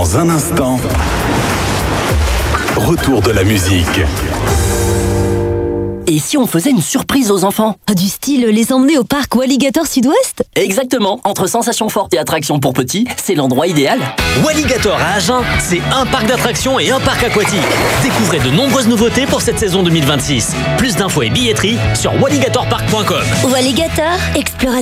Dans un instant, retour de la musique. Et si on faisait une surprise aux enfants ? Du style les emmener au parc Walligator Sud-Ouest ? Exactement, entre sensations fortes et attractions pour petits, c'est l'endroit idéal. Walligator à Agen, c'est un parc d'attractions et un parc aquatique. Découvrez de nombreuses nouveautés pour cette saison 2026. Plus d'infos et billetterie sur walligatorpark.com. Walligator, explorateur